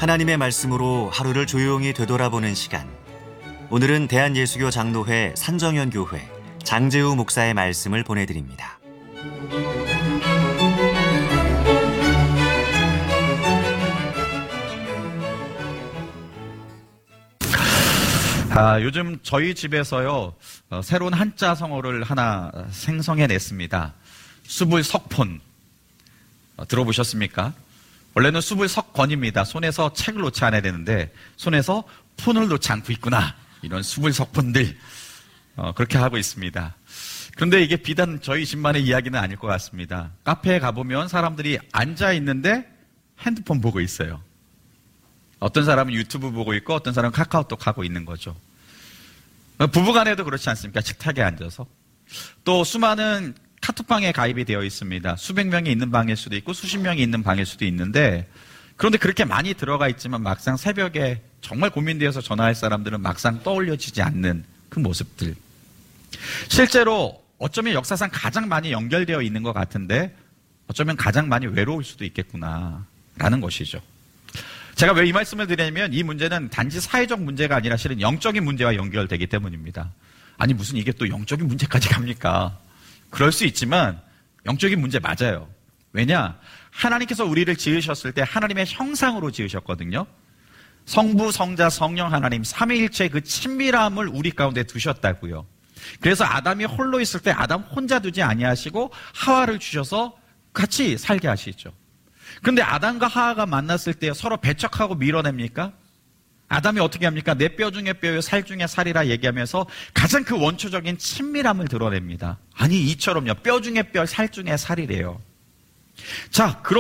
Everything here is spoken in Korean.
하나님의 말씀으로 하루를 조용히 되돌아보는 시간. 오늘은 대한예수교 장로회 산정연교회 장재우 목사의 말씀을 보내드립니다. 요즘 저희 집에서요, 새로운 한자 성어를 하나 생성해냈습니다. 수불석폰. 들어보셨습니까? 원래는 수불석권입니다. 손에서 책을 놓지 않아야 되는데 손에서 폰을 놓지 않고 있구나. 이런 수불석폰들. 그렇게 하고 있습니다. 그런데 이게 비단 저희 집만의 이야기는 아닐 것 같습니다. 카페에 가보면 사람들이 앉아 있는데 핸드폰 보고 있어요. 어떤 사람은 유튜브 보고 있고 어떤 사람은 카카오톡 하고 있는 거죠. 부부간에도 그렇지 않습니까? 식탁에 앉아서. 또 수많은 카톡방에 가입이 되어 있습니다. 수백 명이 있는 방일 수도 있고 수십 명이 있는 방일 수도 있는데, 그런데 그렇게 많이 들어가 있지만 막상 새벽에 정말 고민되어서 전화할 사람들은 막상 떠올려지지 않는 그 모습들. 실제로 어쩌면 역사상 가장 많이 연결되어 있는 것 같은데 어쩌면 가장 많이 외로울 수도 있겠구나라는 것이죠. 제가 왜 이 말씀을 드리냐면 이 문제는 단지 사회적 문제가 아니라 실은 영적인 문제와 연결되기 때문입니다. 아니 무슨 이게 또 영적인 문제까지 갑니까? 그럴 수 있지만 영적인 문제 맞아요. 왜냐? 하나님께서 우리를 지으셨을 때 하나님의 형상으로 지으셨거든요. 성부, 성자, 성령 하나님 삼위일체의 그 친밀함을 우리 가운데 두셨다고요. 그래서 아담이 홀로 있을 때 아담 혼자 두지 아니하시고 하와를 주셔서 같이 살게 하시죠. 그런데 아담과 하와가 만났을 때 서로 배척하고 밀어냅니까? 아담이 어떻게 합니까? 내 뼈 중에 뼈요 살 중에 살이라 얘기하면서 가장 그 원초적인 친밀함을 드러냅니다. 아니 이처럼요. 뼈 중에 뼈, 살 중에 살이래요. 자,